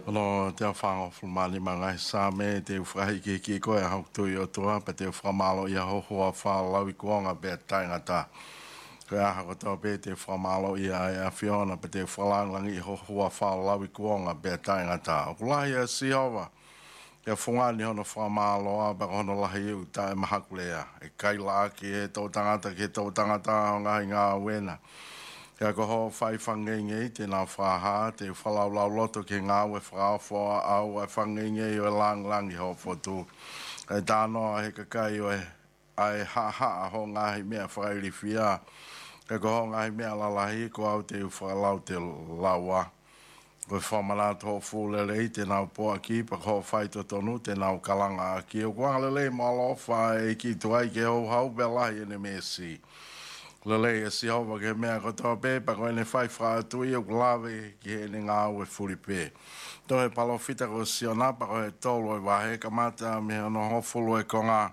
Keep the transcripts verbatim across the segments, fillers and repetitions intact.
No te whanga fulmani mangai sa me te ufrahi ki ki koe a hau tui o tua pa te uframalo i a hoho a wha lau i kuonga be taingata. Koe a hako tau pe te uframalo i a a Fiona pa te ufralanglangi i hoho a wha lau i kuonga be taingata. O kulahi a siawa te whungani hono uframalo a baka hono lahi iu ta e mahakulea. E kaila ki e tau tangata ki e tau tangata o ngahi ngā wena. Kia koho whai whangenge te nā whaha, te whalau lau loto ki ngā ue whaafua au e whangenge o e lang langi ho whotu. E tānoa he kakai o e ai ha ha ho ngahi mea whairi whia. Kia koho ngahi mea lalahi ko au te whalau te laua. Ko whamanato ho fūlele te nau poa ki, pa ko whai to tonu te nau kalanga ki. O kuangalele mo alofa e ki tuai ke hau hau belahi ene mesi. Lele e si hova ke mea kotoa pe, pa koe ne whai wha atui o klawe ki he ne ngā ue furi pe. Tō he palo fita ko si o nā, pa koe tōlo e wahe, ka mata me hono hofulu e konga,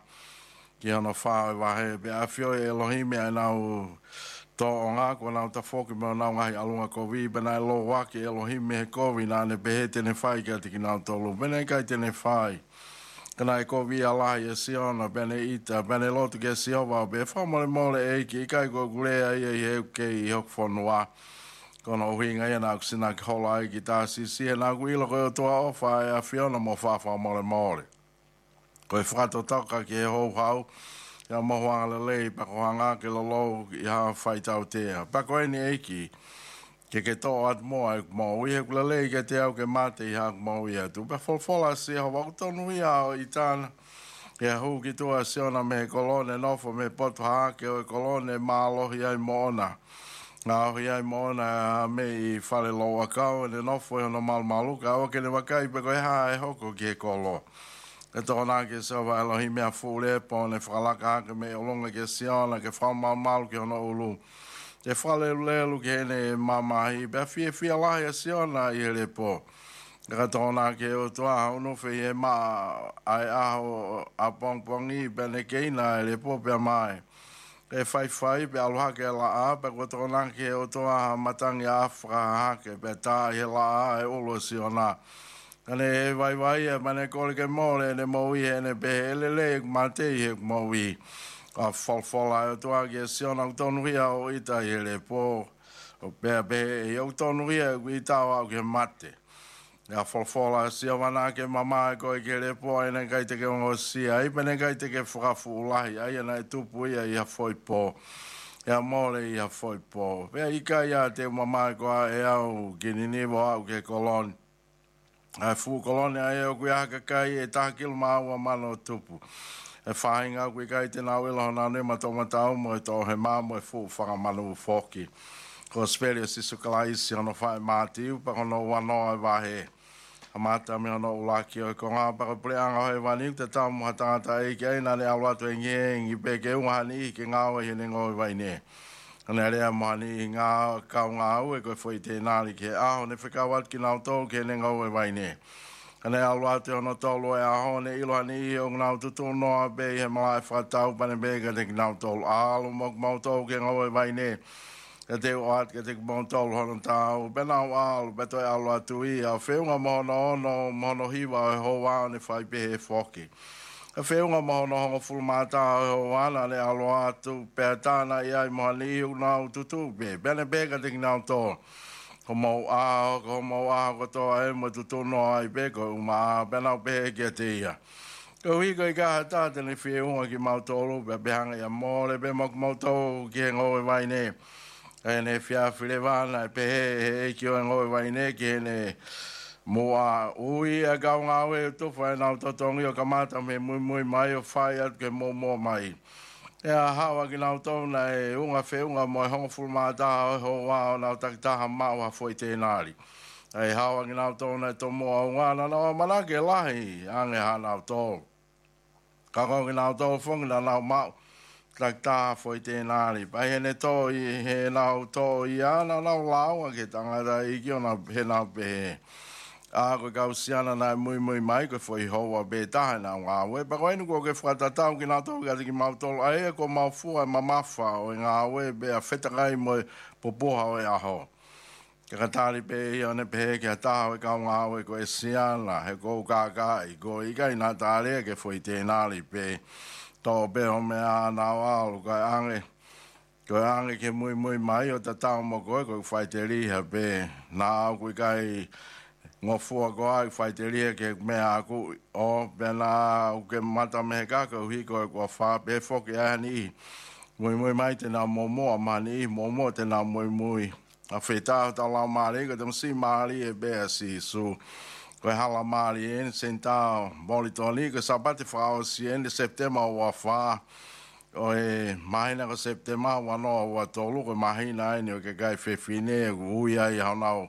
ki hono wha e wahe, pe a fio e Elohim e nau tō o ngā, ko nau ta whoki me o nau ngahi alunga kovi, pe nai lo waki Elohim me he kovi, nā ne pe he tene whai kia tiki nau tōlu, pe nei kai tene whai. Kana e ko via lahi e siona, bene ita, bene lotu ke siova, be whamore mole e ki, i kai ko gulea ia i heu ke i hok whanua. Kono uhinga ia nā kusina ki hola i ki tā sisi, e nā kuila koe o tua ofa e a Fiona mo whawha mole mole. Koe whakato taka ki he hou hau, ia mohuanga le lei, pako hanga ke lolo i haa whaitau tea. Pako e ni eiki, ke ke tō at moa e kumau i he kula lei ke te au ke mate i hak mau i atu. Pa wholwhola si hau wau tonu i au i tāna. E hu ki tua siona me he kolone nofo me potu haake o e kolone mālohi ai moona. Ngā ohi ai moona me i whare loa kau e ne nofo e hono malu malu. Ka awa ke ne wakai pe koe haa e hoko ki he kolo. E tōna ke sewa Elohi mea fūle po ne whakalaka hake me olonga ke siona ke whamau malu ki hono ulu. Te whale lelu ki hene mamahi, bea fie fia lahi a siona i hele po. Ka tōna ke o tua haunu whi he maa ai aho a pongpongi bene keina i le po pia mai. E whai whai pe aluha ke la a, pe ko tōna ke o tua matangi a whaka hake, pe tā i he la a e ulo siona. Kane e vai vai e mane kore ke mole ne moui hene pe ele le mate i he moui. A whalwhala e toa ki e siona u tonu hia o ita i hele po o pēa pēhe e au tonu hia i tau au ke mate. E a whalwhala e sia wana ke mama e koe ke hele po e nei kai te ke ongo sia i pene kai te ke whakafu ulahi ai e nei tupu ia i a whoi po. E a mole i a whoi po. Pēa i kai ia te mama e koe e au ki ninivo au ke koloni. E fu koloni ai e o kui haka kai e tākilu maua mano tupu. E whahinga kui kai te nau ilo hana ne matoma tau mo e tō he māmo e fu whakamanu whoki. Ko speria si sukalaisi hono whae mātiu pa hono wanoa e wahe. A māta me hono ulaki o e ko ngā paka pleanga hoi wani te tau muha tangata e ki eina ne aluatu e ngiengi pe ke ungahani i ke ngāua i hene ngoi waine. Ane rea mohani i ngā kau ngā ue koe whoi te nāri ke aho ne whikawat ki nau tō ke hene ngoi waine. Ane alua te ono tolu e aho ne iloani i o ngau tutu noa be he malai whakatau pane bega te ki nau tolu. Alu mok mau tolu ke ngau e waine. E te o at ke te ki mau tolu hono tau. Benau alu beto e alua tu i a whiunga mohono ono mohono hiwa e ho wao ne whai pehe whoki. E whiunga mohono hongo fulmata e ho wana ne alua tu pēr tāna i ai mohani i o ngau tutu be. Bene bega te ki nau tolu. Ko mau a ko mau a ko to e mo tu tu no ai be ko ma bena be ke te ia ko hi ko ka ta te ni fi un ki mau tolu be be hanga ya mo le be mo mo to ki ngo e vai ne e ne fia file vana pe e ki o ngo e vai ne ki ne mo a ui a ga nga we to fa na to tongi o kamata me muy muy mai o fai at ke mo mo mai. E a hawa ki nau tōna e unga whiunga mo e hongo fulmata ho wao nau takitaha mau ha fwoi tēnari. E hawa ki nau tōna e tō mua ungana nau manake lahi ange ha nau tō. Kako ki nau tō whungi na nau mau takitaha fwoi tēnari. Pai hene tō i he nau tō i ana nau launga ke tangata i ki o nau he nau pehe. A koe kau siana nai mui mui mai koe foi hoa be tahe na ngā ue. Pa koe nuko ke whakatatau ki nā tō kati ki mau tolu. A ea ko mau fua e mamawha o ngā ue be a whetakai mo e popoha o e aho. Ke katari pe i one pe ke ataho e kau ngau e ko e siana he kou kaka i ko i kai nā tāre ke fwoi tēnari pe tō pe o mea nā walu kai ange ko ange ke mui mui mai o ta tau mo koe ko whai te riha pe nā au kui kai ngofua ko ai whai te riha ke mea aku o pe nā au ke mata mehe kaka uhi ko e kua wha pe whoki ahani mui mui mai te nā momo a mani momo te nā mui mui a whetau tau lau maari ko te msi maari e bea si su ko e hala maari e ni sentau molitoni ko sabate whao si e ni septema o wa wha o e mahina ko septema wanoa wa tolu ko mahina e ni o ke kai whewhine e ku ui ai haunau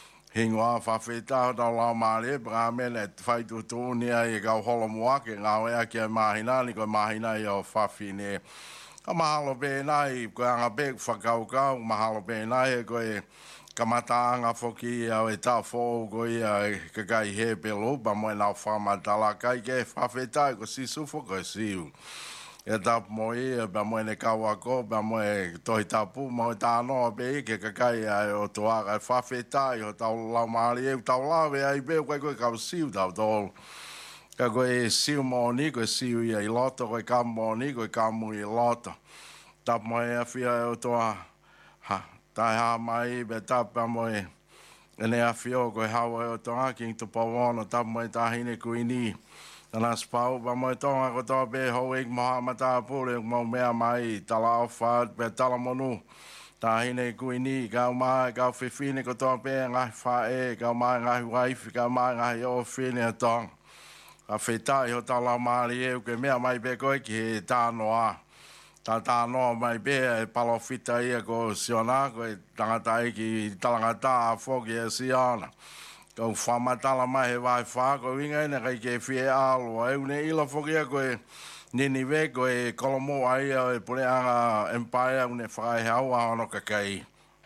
hingoa wha whetau tau lau maari e bra mene whaitu tūni ai e kau holo muake ngā wea ki ai mahina ni ko mahina i o whawhine ka mahalo pe nai ko anga pe whakau kau mahalo pe nai ko e kamataanga foki au e tau fōu ko ia e kakai he pe lupa mo e nau whamatala kai ke whawhetai ko si sufo ko e siu e tau mo ia pa mo e ne kaua ko pa mo e tohi tapu mo e tānoa pe i ke kakai ai o toaka e whawhetai o tau lau maari e tau lawe ai pe koe koe kau siu tau tolu ka koe siu mōni, koe siu ia i loto, koe ka mōni, koe ka mui i loto. Tap mo e a whia e o toa, ha, tai ha mai, be tap pa mo e, e ne a whia o koe hawa e o toa, king to pawono, tap mo e tahine kuini. Tana spau, pa mo e tonga ko toa pe hou ik moha mata pule, mo mea mai, tala au whaat, pe tala monu. Tahine kuini, kau mai, kau whiwhine ko toa pe, ngahi whae, kau mai, ngahi waifi, kau mai, ngahi o whine a tonga. A whetai ho tala maari e uke mea mai pe koe ki he tānoa. Tā tānoa mai pe e palo whita ia ko siona, koe tangata e ki talangata a whoki e siona. Ko whamatala mai he vai wha, ko winga ina kai ke whie alo. E une ila whoki a koe nini we, koe kolomo ai e Pureanga Empire, une whakai hau a ono kakai.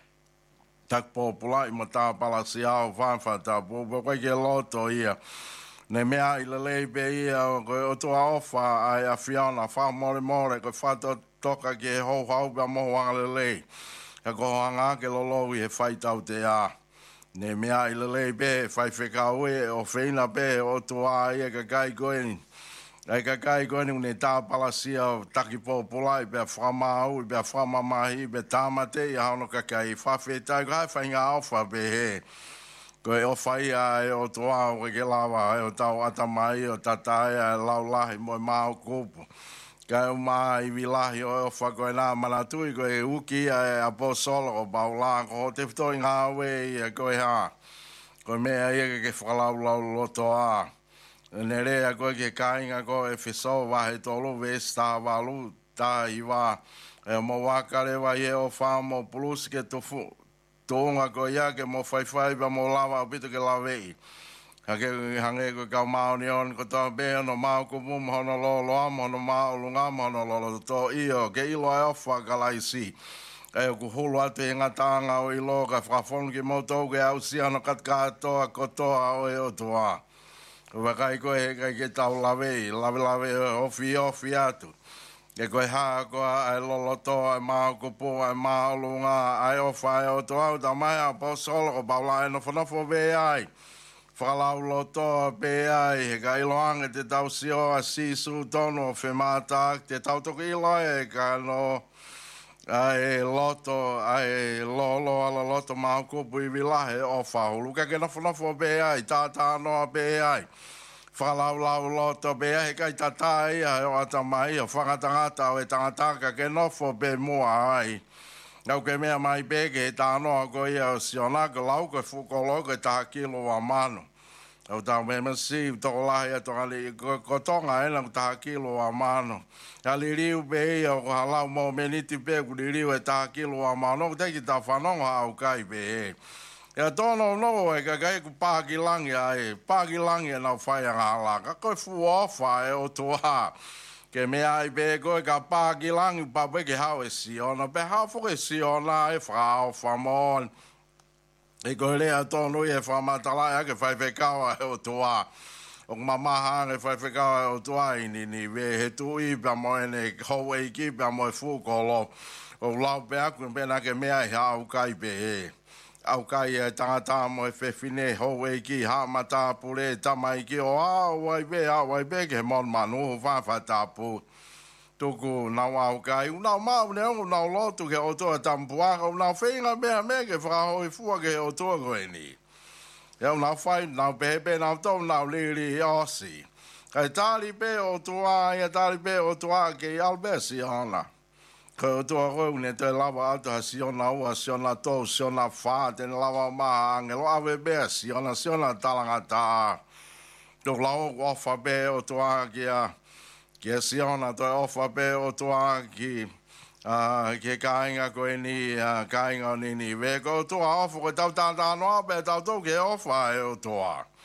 Tak popula i mo tā palasi au whanwha tā popo, koe ke loto ia. Ne mea i le lei pe ia koe o toa ofa ai a Fiona wha more more koe whato toka ke hou hau pia moho anga le lei. Ka koho anga ke lolo i he whaitau te a. Ne mea i le lei pe whai whekau e o whina pe o toa ia ka kai koe ni. Ai ka kai koe ni une tā palasia o taki populai pe whamau i pe whamamahi pe tāmate i hauno ka kai whawhetai kai whainga ofa pe he. Ko e o whai a e o toa o ke lawa e o tau atamai o tatai a e lau lahi mo e mao kupu. Ka e o maa i vilahi o e o whakoe nā manatui ko e uki a e aposolo o baula ko ho te whitoi ngā we i a koe ha. Ko mea ia ke whakalau lau loto a. Ne rea koe ke kāinga ko e whiso wahe tolu vesta walu tā i wā. E o mo wakare wa i e o whamo plus ke tofu. Tōnga ko ia ke mo whai whai pa mo lawa o pito ke lawei. Ka ke hange ko kau mao ni on ko tō bea no mao ko mum hono lo lo am hono mao lunga hono lo lo tō io ke ilo e ofa ka lai si. E o ku hulu atu e ngatanga o ilo ka whakafonu ke mo tō ke au si ano kat kātoa ko toa o e o toa. Ko wakai ko he kai ke tau lawei, lawe lawe ofi ofi atu. E koe haa koa ai loloto ai maa kupu ai maa olunga ai ofa ai o toa uta mai a po solo ko paula ai no whanofo be ai. Whakalau loto be ai he ka iloanga te tau sio a sisu tono whi mātak te tau toki ilo e ka no ai loto ai lolo ala loto maa kupu i vilahe ofa hulu ka ke no whanofo be ai tātā noa be ai. Whakalau lau loto bea he kai tatai a o atamai o whakatangata o e tangataka ke nofo be mua ai. Nau ke mea mai peke he tānoa ko ia o sionaka lau koe whukolo koe tā kilo a mano. Au tau me masi toko lahi a tonga li ko tonga e nang tā kilo a mano. Ka li riu be ia o halau mo meniti pe ku li riu e tā kilo a mano. Teki tā whanonga au kai be he. Ia tono no e ka kai ku pākilangi ai, pākilangi e nau whai anga ala, ka koe fu ofa e o toa. Ke mea ai pe koe ka pākilangi pape ke hau e siona, pe hau fuke siona e whao whamon. E koe lea tono i e whamatalai ake whai whekawa e o toa. O mamaha e whai whekawa e o toa ini ni we he tui pa mo e ne hou e ki pa mo e fukolo. O lau pe aku pe na ke mea i hau kai pe he. au kai e tangata mo e whewhine ho e ki ha mata pule tamai ki o a wai be a wai be ke mon manu wha wha tapu tuku na wau kai una mau ne una lotu ke o toa tampua una whenga mea me ke whakao i fua ke o toa koe ni e una whai na pepe na tau na liri osi kai tali pe o toa e tali pe o toa ke albesi ana ko to ko ne te lava ata siona o siona to siona fa te lava ma angelo ave be siona siona talanga ta to lao o fa be o to agia ke siona to o fa be o to agi a ke kainga ko ni kainga ni ni ve ko to o fo ta ta ta no be ta to ke o fa e o to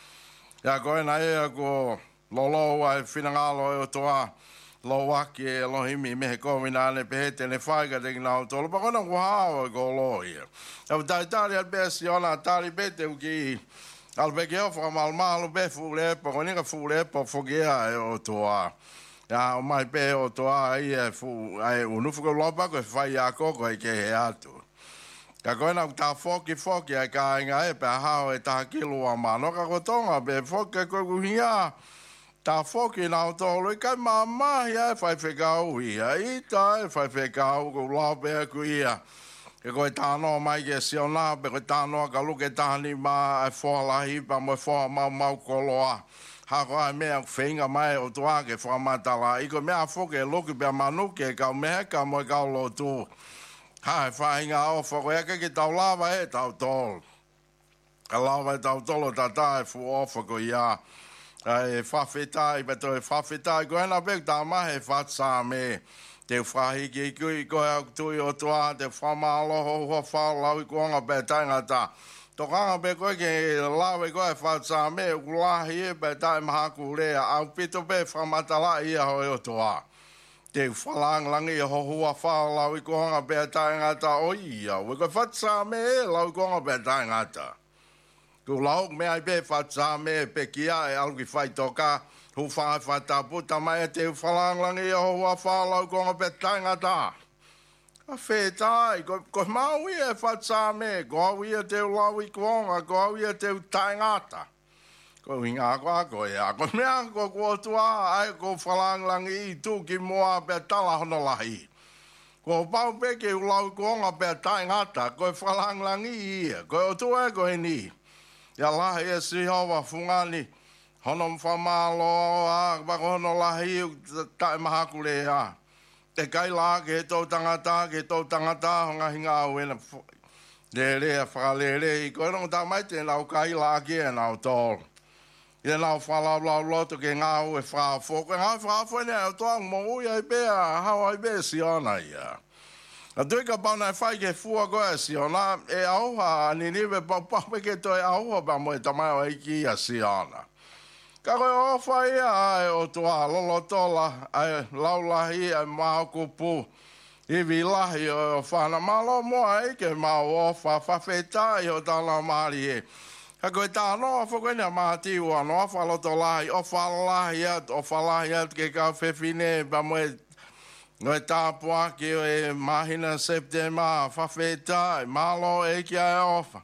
ya ko na e ko lolo wa finangalo o to lo waki e lohimi me ko mina ne pe te ne faiga de na to lo pa kona wa go lo ia au dai dai al besi ona tali bete u ki al begeo fra mal mal be fu le po ni ka fu le po fu gia e o to a ya o mai pe o to a ia fu ai u nu fu ko lo pa ko fai a ko ko ke he atu ka ko na ta foki foki ai ka nga e pa ha e ta kilo a mano ka ko tonga be foki ko ku hia ta foki na o tolo i kai mama ia e whai whekau ia i ta e whai whekau ko lau pēr ku ia e koe tānoa mai ke siona pe koe tānoa ka luke tāni ma e whalahi pa mo e wha mau mau koloa ha ko ai mea whenga mai o tua ke whamatala i ko mea foki e luki pēr manuke e kau mea ka mo e kau lo tu ha e whainga o whako eke ki tau lava e tau tolo ka lava e tau tolo tata e fu ofa ko ia ai whawhetai, beto e whawhetai, ko hena pek tā mahe whatsa me, te whahi ki kui, ko e tui o tua, te whamaloho, ho whalau i kuanga pe taingata. Tō kanga pe koe ke lawe koe whatsa me, ulahi e pe tai mahaku rea, au pito pe whamatala ia hoi o tua. Te whalanglangi e hohua whalau i kuanga pe taingata o ia, we koe whatsa me e lau i kuanga pe taingata. Ko lau me ai pe whatsa me pe kia e alki whai toka hu whai whatapu tamai e te whalanglangi e hoa whalau konga pe taingata. Ka whetai, ko, ko maui e whatsa me, ko au ia te lau i kuonga, ko au ia te taingata. Ko hinga koa ko ea, ko mea ko kua tua ai ko whalanglangi i tu ki mua pe tala hono lahi. Ko pau pe ke lau i kuonga pe taingata, ko whalanglangi ia, ko o tua e ko e ni. Ya lahi e si hawa fungani, hono mwhamalo a, wako hono lahi tae mahaku lea. Te kai la ke he tau tangata, ke he tau tangata, honga hinga au ena le lea whakalele, i koe rongo ta mai te nau kai la ke e nau tōru. I nau whalau lau loto ke ngā au e whaafoko, e ngā whaafo e nea toa mo ui ai bea, hau ai bea si ona ia. A tui ka pauna e whai ke fua koe si ona, e auha, ni niwe pau pau ke toi auha pa mo e tamai o eiki a si ona. Ka koe o whai a e o tua lolo tola, ai laulahi e maa kupu, iwi lahi o whana malo moa eike maa o wha whawhetai o tala maari e. Ka koe tā noa whakoina maa tiwa, noa whaloto lahi, o whalahi at, o whalahi at ke kau whewhine pa mo e Noi tāpua ki o e mahina septema, whawhetai, malo e ki a e ofa.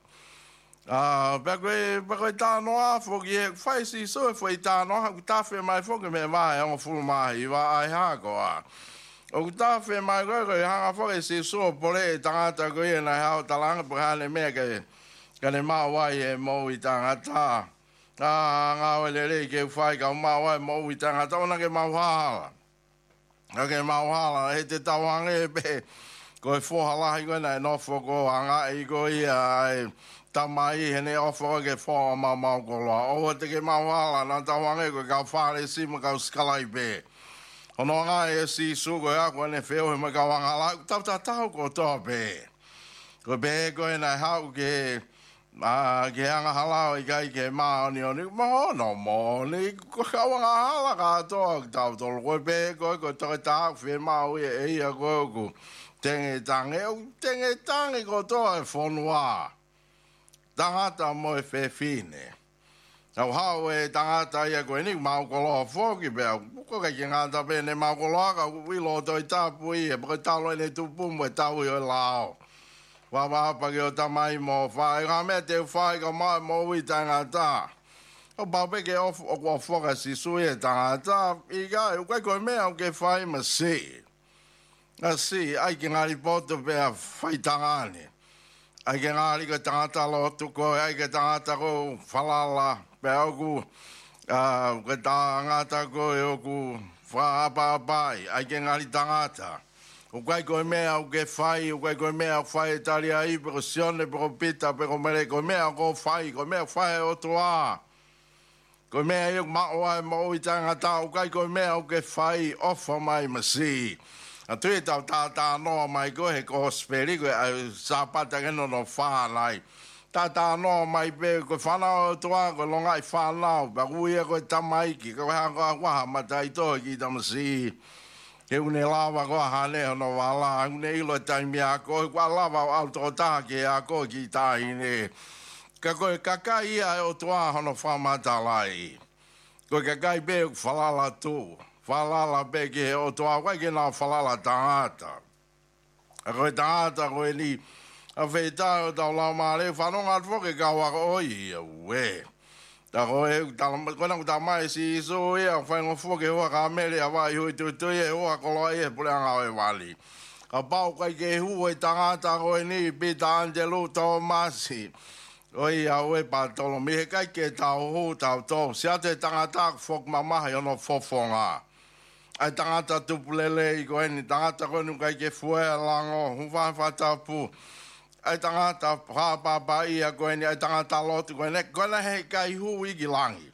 Pako e tānoa, whoki e whaisi so e whai tānoa, ku tāwhi mai whoki me wae o fulu mahi, wa ai hako a. O ku tāwhi mai koe koe hanga whoki si so pole e tangata koe e nai hao talanga, pa hane mea ke kane maa wai e mou i tangata. Ngā wele rei ke whai ka maa wai mou i tangata, ona ke maa wahala. Ake mauhala, he te tawange e pe, ko e whohalahi koe nei nofo ko anga i ko ia e tamai he ne ofo ke whoa mau mau ko loa. Owa te ke mauhala, na tawange koe kau whare sima kau skalai pe. Hono ngā e si su koe a koe ne wheo he ma kau angala, tau ta tau ko toa pe. Ko pe koe nei hau ke... Ah, ke anga halao i kai ke maoni o ni mono moni ko kawanga hala ka to tau to ko be ko ko to ta fe mau e ia ko ko tenge tange o tenge tange ko to e fonwa tangata mo e fe fine au hao e tangata ia ko ni mau ko lo fo ki be ko ka kinga ta be ne mau ko lo ka wi lo to ta pui e ko ta lo ne tu pu mo ta wi lao wa wa pa ke o tamai mo fa e ga me te fa ka ma mo wi tanga ta o ba pe ke o o fo ka si su e tanga ta i ga o ka ko me o ke fa ma se a si ai ke ngari poto pe a fai tanga ni ai ke ngari ka tanga ta lo tu ko ai ke tanga ta ko falala pe o ku a ke tanga ta ko e ku fa ba bai ai ke ngari tanga ta o kai ko mea o ke fai o kai ko mea fai tali ai per sione per pita per mele ko mea ko fai ko mea fai o toa ko mea yo ma o ai mo i tanga ta o kai ko mea o ke fai ofa mai masi a tu ta ta ta no mai ko he ko speri ko sa pata ke no no fa lai ta ta no mai pe ko fa na o toa ko longa i fa na ba ku ye ko tamai ki ko ha ko ha ma tai to ki tamasi ke une lava ko hane no wala une ilo taimi a ko ko lava au to ta ke a ko ki tai ne ka ko ka ia o toa hono fama talai ko ka kai be falala tu falala be ke o toa wa ke na falala tata a ko tata ko ni a feita o ta la mare fa no ngat fo ke ka wa ko i we ta ko e ta ko na ta mai si so e a fa ngo fo ke wa ka mele a wa hu tu tu e wa ko lo e pula nga e wali a ba ko ke hu e ta ta ko ni bi ta angelo tomasi o i a we pa to lo me ka ke ta hu ta to sia te ta ta fo mama yo no fo fo nga ai ta ta tu pulele ko ni ta ta ko nu ka ke fu e lango hu fa fa ta pu ai tangata pa pa pa ia ko ni ai tangata lotu ko ne ko na he kai hu i gilangi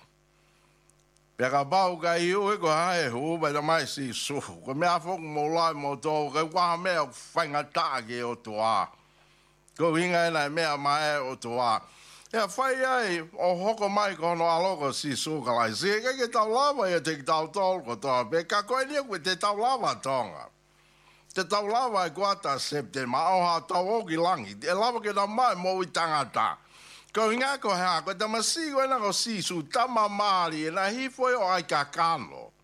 pega bau kai hu ko ai hu ba mai si su ko me afo mo la mo to ko wa me fanga ta ke o toa ko winga na me mai o toa e fai ai o hoko mai ko no alogo si su ka lai se ke ke ta lava e te ta tol ko to be ka ko ni ko te ta lava tonga te tau lawa e guata septe ma o ha tau o ki langi e lawa ke na mai mo i tangata ko inga ko hea ko ta masi ko ena ko sisu tama maari e na hifoi o ai kakano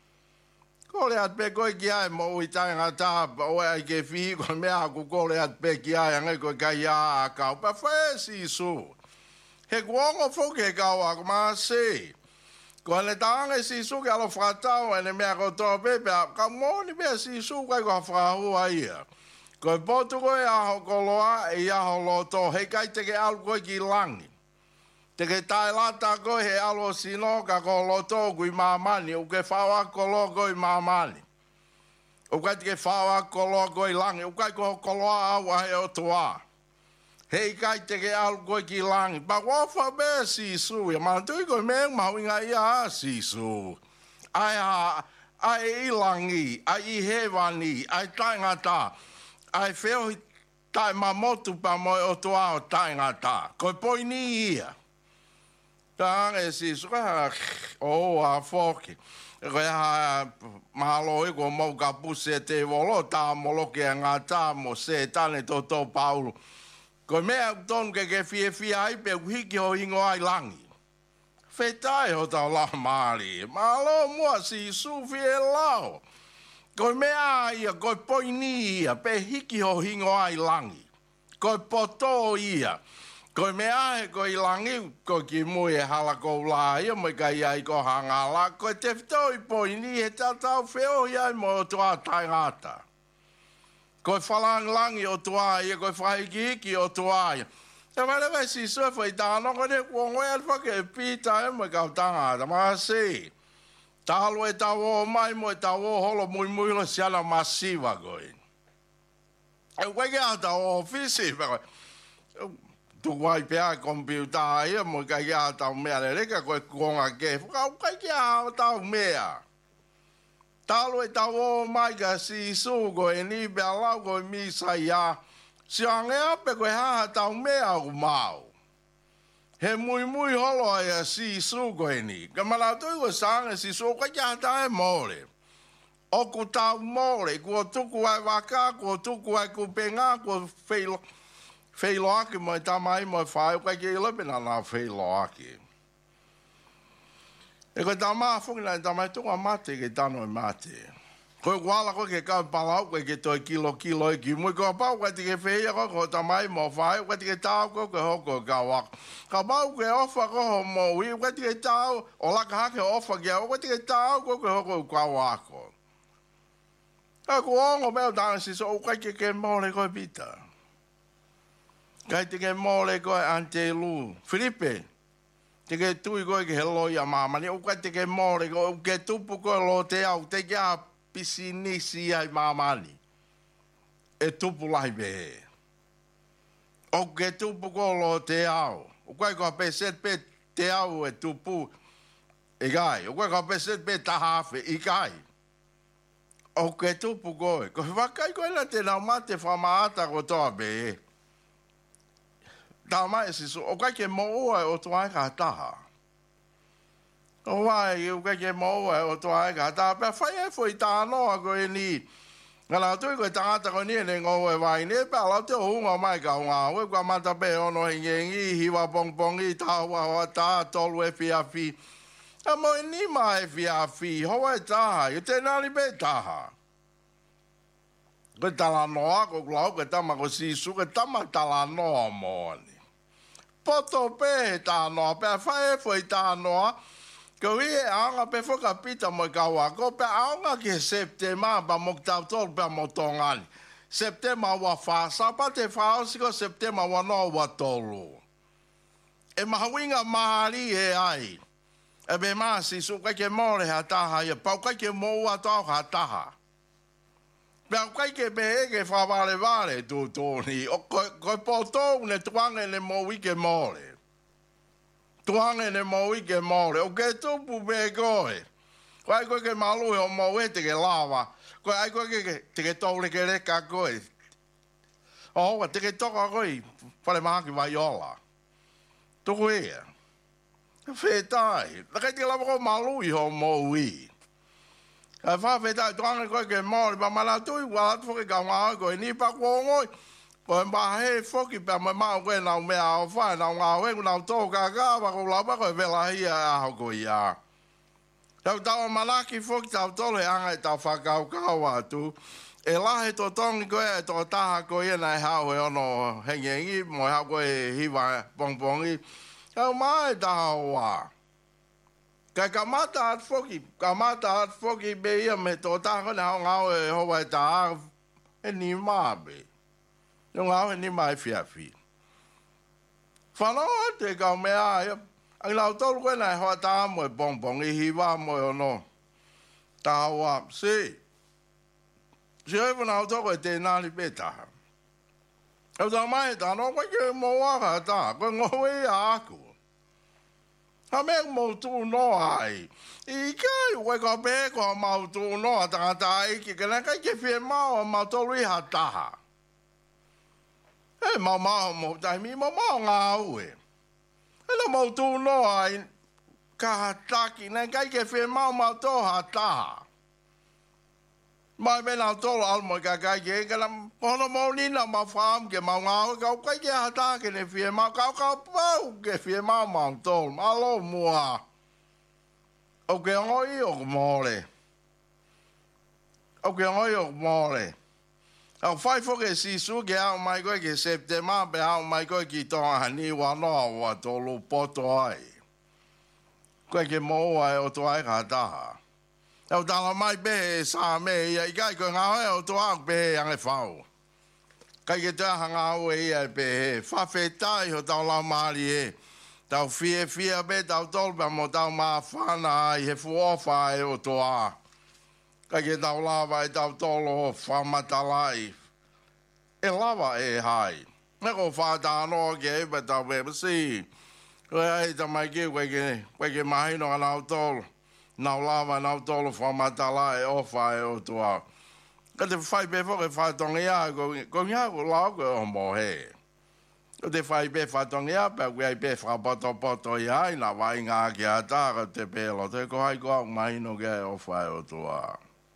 ko le at pe ko ki ai mo i tangata o ai ke fi ko mea ko ko le at pe ki ai angai ko kai a a kau pa fe sisu he kuongo foke kau a kuma se ko le tanga si su ke alo fratao ene mea ko to pepe ka mo ni be si su ka ko fra hu ai ko botu ko ya ko loa e ya lo to he kai te ke al ko ki langi te ke tai lata ko he alo sino ka ko lo to ku mamani o ke fawa ko lo ko mamani o ka te ke fawa ko lo ko langi o ka ko ko lo a wa he o toa hei kai te ke al koe ki langi. Pa wafa be si su. Ya mantui koe meng mawinga ia si su. Ai ha, ai i langi, ai i hewani, ai taingata. Ai wheo tai mamotu pa moe o toa o taingata. Koe poi ni ia. Tānge si su. O a foki. Koe ha mahalo i koe mau ka puse te wolo. Tā moloke a ngā tā mo se tane to to Paulu. Ko mea tonu ke ke fie fie ai pe hiki ho ingo ai langi. Whetai ho tau la maari. Malo mua si su fie lao. Ko mea ia, ko poini ia, pe hiki ho ingo ai langi. Ko poto ia. Ko mea he ko i langi, ko ki mui e hala ko la ia, mo ka ia i ko hanga la. Ko te whitoi poini he tatau wheo ia mo toa taingata. Ko falang langi o toa ia, ko whaiki o toa ia. E wale wai si sua whai tāno, ko ne kua ngoe al whake e pita e mo i kau tangata, maa se. Tālo e tau o mai mo e tau o holo mui mui lo siana masiva koe. E wai kia tau o ofisi, tu wai pia kompiuta ia, mo i kai kia tau mea le reka koe kuonga ke, whakau kai kia tau mea. Talo e tau o mai ka si su koe ni pia lau koe misa ia. Si angea pe koe haha tau mea u mau. He mui mui holo ai si su koe ni. Ka malatui koe sange si su koe kia tae mole. Oku tau mole, kua tuku ai waka, kua tuku ai kupenga, kua feilo. Feilo aki mo e tamai mo e whae, koe kia ilepena nā feilo aki. E koe tā maa whuki nai tamai tunga mate ke tano e mate. Ko wala ko ke ka palau ko ke to kilo kilo ki mo ko pa ko te ke fe ko ko ta mai mo fa ko te ke ta ko ko ho ko ka wa ka ba ko ofa ko mo wi ko te ke ta o la ka ke ofa ke ko te ke ta ko ko ho ko ka wa ko ka ko ngo me da si so ko ke ke mo le ko bita ka te ke mo le ko ante lu Filipe te ke tu ko ke hello ya mama ni o ko te ke mo le ko ke tu ko lo te au te ke pisi nisi ai mamani e tupu lahi behe o ke tupu ko lo te au o kai ko pe set pe te au e tupu e gai o kai ko pe set pe tahafe i gai o ke tupu ko e ko wakai ko ela te nau mate whamaata ko toa behe tau mai si so o kai ke mo ua o toa ka taha o wai o ka ke mo o to ai ka ta pa fa e foi ta no ko ni ngala tu ko ta ta ko ni ne ngo wai ne pa la te hu ngo mai ka nga we kwa ma ta pe ono nge ngi hi wa pong pong i ta wa wa ta to le fi a fi a mo ni mai fi a fi ho wa ta i te na li be ta ko ta la no ko glo ko ta ma ko si su ko ta ma ta la no mo ni poto pe ta no pa fa e foi ta no ko ie anga pe foka pita mo ka wa ko pe anga ke septema ba mo ta tol pe mo tongani septema wa fa sa pa te fa si ko septema wa no wa tolu e ma winga mari e ai e be ma si su ka ke mo le ha ta ha ye pa ka ke mo wa ta ha ta ha pe ka ke be ke fa vale vale tu tu ni o ko ko po to ne tuange le mo wi ke mo le tuange ne mo i ke more o ke tupu be koe ko ai koe ke malu o mo e te ke lava ko ai koe ke te ke tole ke reka koe o te ke toka koe whare mahaki vai ola tuku ea whetai la kai te lava ko malu i ho mo i ai wha whetai tuange koe ke more pa mana tui wala tu ke ka ngā koe ni pa kua ngoi ko mba he foki pa ma ma ko na me a fa na nga we na to ka ka ba ko la ba ko ve la ia a ko ia tau tau malaki foki tau to le anga tau fa ka ka wa tu e la he to tong ko e to ta ko ia na ha we ono he ngi mo ha ko e hi va pong pong i tau mai ta wa ka ka mata foki ka mata foki be ia me to ta ko na nga e ho wa ta e ni ma be no ngau ni mai fia fi fano te ka me a ai lau tol ko na ho ta mo bong bong i hi wa mo no ta wa si si e na to ko te na li beta o da mai ta no ko ke mo wa ka ta ko ngo we a ku ha me mo tu no ai i ka we ko be ko mo tu no ta ta i ki ka na ka ke fi ma ma to ri ha ta e ma ma mo dai mi ma ma nga ue e la mo tu no ai ka ta ki na kai ke fe ma ma to ha ta ma be na to al mo ka ka ke ka la mo mo ni na ma fam ke ma nga ka ka ke ha ta ke ne fe ma ka ka pa ke fe ma ma to ma lo mo a o ke ngoi o mo le o ke ngoi o mo le au fai fo ke si su ke au mai ko ke septema be au mai ko ki to ani wa no wa to lu poto ai ko ke mo ai o to ai ka ta au da la mai be sa me ia ga ko nga o to ak be ang e fau ka ke ta hanga o ia be fa fe tai ho ta la mari e tau fie fie be tau tol ba mo tau ma fa na i he fu fa e o to a ka ke tau lava e tau tolo whamatalai. E lava e hai. Me ko whātano ke e pa tau pepa si. Koe ai ta mai ke koe ke, koe ke mahino a nau tolo. Nau lava nau tolo whamatalai o whae o tua. Ka te whai pepa ke whātongi a, ko ngā ko lau koe o mo he. Ko te whai pe whātongi a, pa koe ai pe whapoto poto i hai, na wai ngā ki a tā ka te pelo. Te ko hai ko au mahino ke o whae o tua.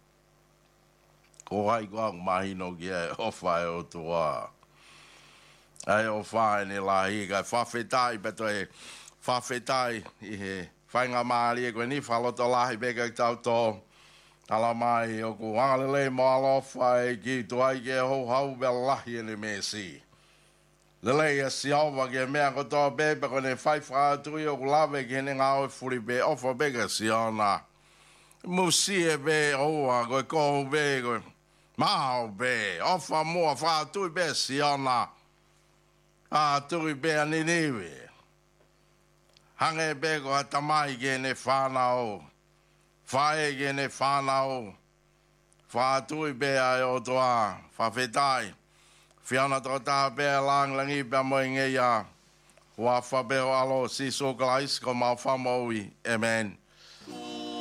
Ko hai ko au mahino ki e o whae o tua. Ai o whae ni la hi, kai whawhetai, peto e whawhetai i he whainga maari e koe ni whaloto lahi peka ki tau tō. Tala mai o ku wangale mo alofa e ki tuai ke ho hau be lahi le mesi. Lele ia siawa ke mea ko toa bebe ko ne fai wha tui o ku lawe ke ne ngā oi furi be ofa bega siona. Musi e be oa koe kohu be koe mao be ofa mua wha tui be siona. A tui be aniniwe. Hange be ko hatamai ke ne whanau. Whae ke ne whanau. Whātui bea e o toa. Whawhetai. Whiana tō tā bea lang langi bea mo inge ia. Wa whabeo alo si so glais ko mau whamoui. Amen.